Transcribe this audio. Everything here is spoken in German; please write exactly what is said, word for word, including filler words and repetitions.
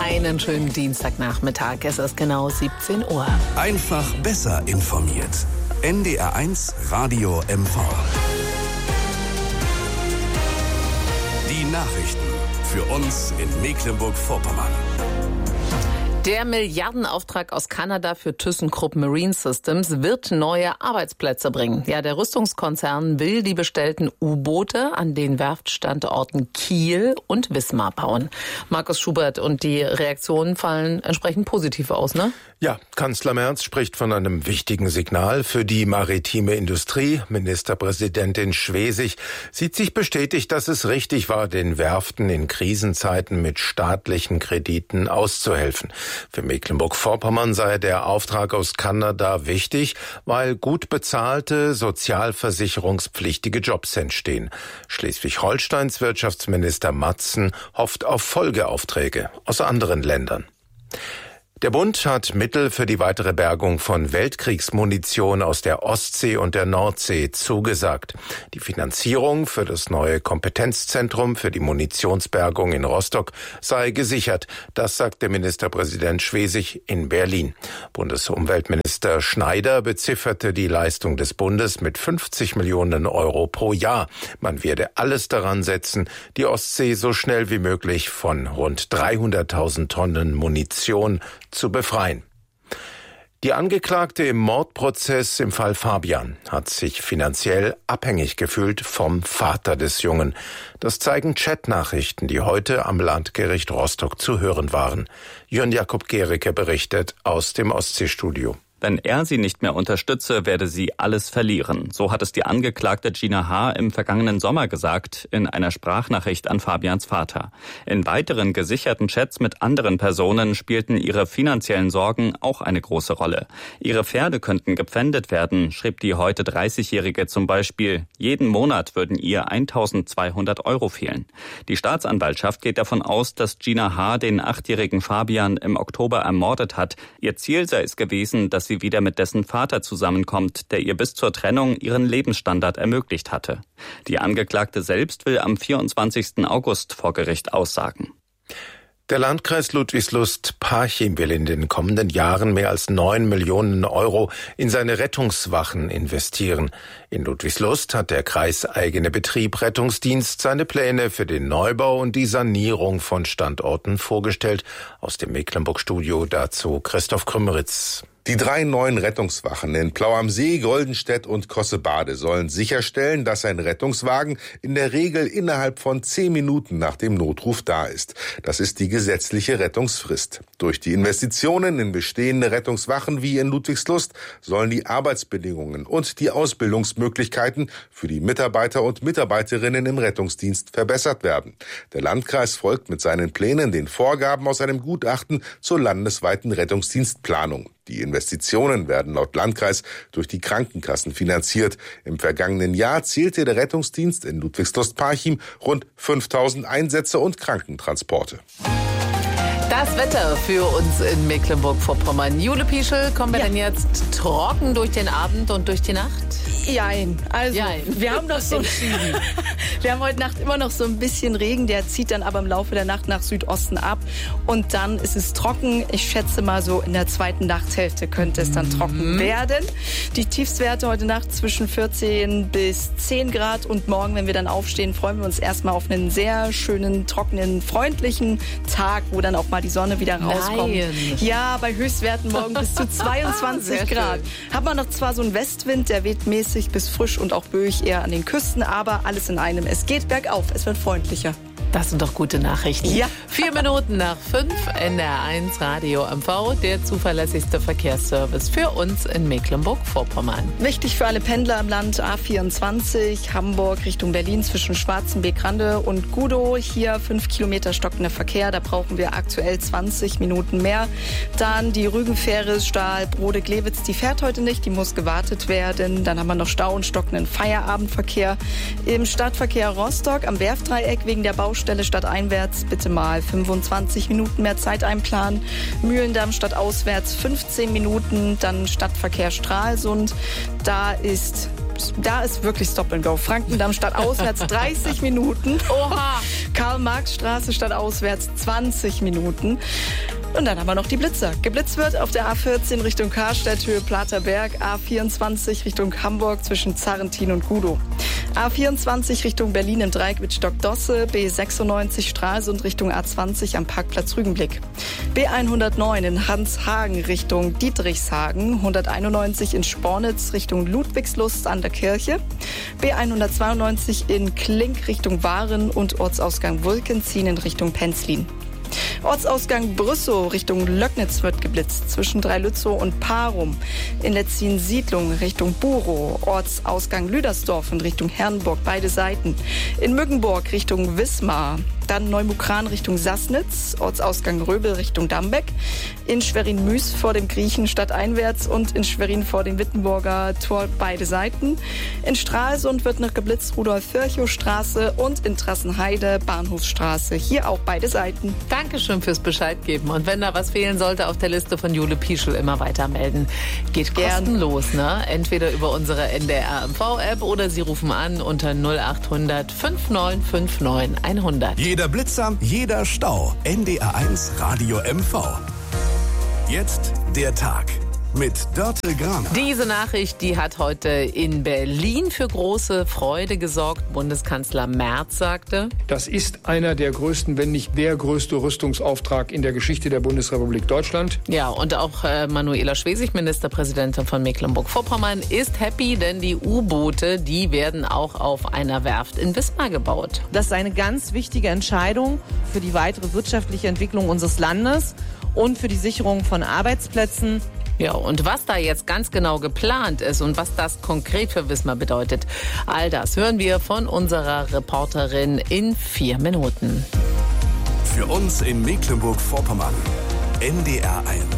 Einen schönen Dienstagnachmittag. Es ist genau siebzehn Uhr. Einfach besser informiert. N D R eins Radio M V. Die Nachrichten für uns in Mecklenburg-Vorpommern. Der Milliardenauftrag aus Kanada für ThyssenKrupp Marine Systems wird neue Arbeitsplätze bringen. Ja, der Rüstungskonzern will die bestellten U-Boote an den Werftstandorten Kiel und Wismar bauen. Markus Schubert, und die Reaktionen fallen entsprechend positiv aus, ne? Ja, Kanzler Merz spricht von einem wichtigen Signal für die maritime Industrie. Ministerpräsidentin Schwesig sieht sich bestätigt, dass es richtig war, den Werften in Krisenzeiten mit staatlichen Krediten auszuhelfen. Für Mecklenburg-Vorpommern sei der Auftrag aus Kanada wichtig, weil gut bezahlte, sozialversicherungspflichtige Jobs entstehen. Schleswig-Holsteins Wirtschaftsminister Matzen hofft auf Folgeaufträge aus anderen Ländern. Der Bund hat Mittel für die weitere Bergung von Weltkriegsmunition aus der Ostsee und der Nordsee zugesagt. Die Finanzierung für das neue Kompetenzzentrum für die Munitionsbergung in Rostock sei gesichert. Das sagte Ministerpräsident Schwesig in Berlin. Bundesumweltminister Schneider bezifferte die Leistung des Bundes mit fünfzig Millionen Euro pro Jahr. Man werde alles daran setzen, die Ostsee so schnell wie möglich von rund dreihunderttausend Tonnen Munition zu befreien. Die Angeklagte im Mordprozess im Fall Fabian hat sich finanziell abhängig gefühlt vom Vater des Jungen. Das zeigen Chatnachrichten, die heute am Landgericht Rostock zu hören waren. Jörn Jakob Gericke berichtet aus dem Ostseestudio. Wenn er sie nicht mehr unterstütze, werde sie alles verlieren. So hat es die Angeklagte Gina H. im vergangenen Sommer gesagt, in einer Sprachnachricht an Fabians Vater. In weiteren gesicherten Chats mit anderen Personen spielten ihre finanziellen Sorgen auch eine große Rolle. Ihre Pferde könnten gepfändet werden, schrieb die heute dreißigjährige zum Beispiel. Jeden Monat würden ihr eintausendzweihundert Euro fehlen. Die Staatsanwaltschaft geht davon aus, dass Gina H. den achtjährigen Fabian im Oktober ermordet hat. Ihr Ziel sei es gewesen, dass sie wieder mit dessen Vater zusammenkommt, der ihr bis zur Trennung ihren Lebensstandard ermöglicht hatte. Die Angeklagte selbst will am vierundzwanzigsten August vor Gericht aussagen. Der Landkreis Ludwigslust-Parchim will in den kommenden Jahren mehr als neun Millionen Euro in seine Rettungswachen investieren. In Ludwigslust hat der kreiseigene Betrieb Rettungsdienst seine Pläne für den Neubau und die Sanierung von Standorten vorgestellt. Aus dem Mecklenburg-Studio dazu Christoph Krümmeritz. Die drei neuen Rettungswachen in Plau am See, Goldenstedt und Kossebade sollen sicherstellen, dass ein Rettungswagen in der Regel innerhalb von zehn Minuten nach dem Notruf da ist. Das ist die gesetzliche Rettungsfrist. Durch die Investitionen in bestehende Rettungswachen wie in Ludwigslust sollen die Arbeitsbedingungen und die Ausbildungsmöglichkeiten für die Mitarbeiter und Mitarbeiterinnen im Rettungsdienst verbessert werden. Der Landkreis folgt mit seinen Plänen den Vorgaben aus einem Gutachten zur landesweiten Rettungsdienstplanung. Die Investitionen werden laut Landkreis durch die Krankenkassen finanziert. Im vergangenen Jahr zählte der Rettungsdienst in Ludwigslust-Parchim rund fünftausend Einsätze und Krankentransporte. Das Wetter für uns in Mecklenburg-Vorpommern. Jule Pieschel, kommen wir Ja. denn jetzt trocken durch den Abend und durch die Nacht? Jein. Also, Jein. wir haben doch so Wir haben heute Nacht immer noch so ein bisschen Regen, der zieht dann aber im Laufe der Nacht nach Südosten ab und dann ist es trocken. Ich schätze mal so in der zweiten Nachtshälfte könnte es dann trocken werden. Die Tiefstwerte heute Nacht zwischen vierzehn bis zehn Grad und morgen, wenn wir dann aufstehen, freuen wir uns erstmal auf einen sehr schönen, trockenen, freundlichen Tag, wo dann auch mal die Sonne wieder rauskommt. Nein. Ja, bei Höchstwerten morgen bis zu zweiundzwanzig Sehr Grad. Hat man noch zwar so einen Westwind, der weht mäßig bis frisch und auch böig eher an den Küsten, aber alles in einem. Es geht bergauf, es wird freundlicher. Das sind doch gute Nachrichten. Ja. Vier Minuten nach fünf, N D R eins Radio M V, der zuverlässigste Verkehrsservice für uns in Mecklenburg-Vorpommern. Wichtig für alle Pendler im Land, A vierundzwanzig, Hamburg Richtung Berlin zwischen Schwarzenbeek-Rande und Gudow. Hier fünf Kilometer stockender Verkehr, da brauchen wir aktuell zwanzig Minuten mehr. Dann die Rügenfähre Stahl-Brode-Glewitz, die fährt heute nicht, die muss gewartet werden. Dann haben wir noch Stau und stockenden Feierabendverkehr. Im Stadtverkehr Rostock am Werftdreieck wegen der Baustelle stadteinwärts bitte mal fünfundzwanzig Minuten mehr Zeit einplanen. Mühlendamm stadtauswärts fünfzehn Minuten. Dann Stadtverkehr Stralsund. Da ist da ist wirklich Stop and Go. Frankendamm statt auswärts dreißig Minuten. Oha! Karl-Marx-Straße statt auswärts zwanzig Minuten. Und dann haben wir noch die Blitzer. Geblitzt wird auf der A vierzehn Richtung Karstedt, Höhe Platerberg, A vierundzwanzig Richtung Hamburg zwischen Zarrentin und Gudow. A vierundzwanzig Richtung Berlin im Dreieck mit Stockdosse, B sechsundneunzig Stralsund Richtung A zwanzig am Parkplatz Rügenblick. B hundertneun in Hanshagen Richtung Dietrichshagen, hunderteinundneunzig in Spornitz Richtung Ludwigslust an der Kirche, B hundertzweiundneunzig in Klink Richtung Waren und Ortsausgang Wulkenzien in Richtung Penzlin. Ortsausgang Brüssow Richtung Löcknitz wird geblitzt, zwischen Dreilützow und Parum. In Letzin-Siedlung Richtung Burow. Ortsausgang Lüdersdorf in Richtung Herrenburg, beide Seiten. In Mückenburg Richtung Wismar. Dann Neumukran Richtung Sassnitz, Ortsausgang Röbel Richtung Dambeck. In Schwerin-Müs vor dem Griechen stadteinwärts und in Schwerin vor dem Wittenburger Tor, beide Seiten. In Stralsund wird noch geblitzt Rudolf-Virchow-Straße und in Trassenheide Bahnhofsstraße. Hier auch beide Seiten. Dankeschön fürs Bescheid geben. Und wenn da was fehlen sollte, auf der Liste von Jule Pieschel immer weiter melden. Geht kostenlos, ne? Entweder über unsere N D R M V-App oder Sie rufen an unter null acht hundert fünfundneunzig neunundfünfzig hundert. Jeder Blitzer, jeder Stau. N D R eins Radio M V. Jetzt der Tag mit Dörte Graner. Diese Nachricht, die hat heute in Berlin für große Freude gesorgt. Bundeskanzler Merz sagte: Das ist einer der größten, wenn nicht der größte Rüstungsauftrag in der Geschichte der Bundesrepublik Deutschland. Ja, und auch äh, Manuela Schwesig, Ministerpräsidentin von Mecklenburg-Vorpommern, ist happy, denn die U-Boote, die werden auch auf einer Werft in Wismar gebaut. Das ist eine ganz wichtige Entscheidung für die weitere wirtschaftliche Entwicklung unseres Landes und für die Sicherung von Arbeitsplätzen. Ja, und was da jetzt ganz genau geplant ist und was das konkret für Wismar bedeutet, all das hören wir von unserer Reporterin in vier Minuten. Für uns in Mecklenburg-Vorpommern. N D R eins.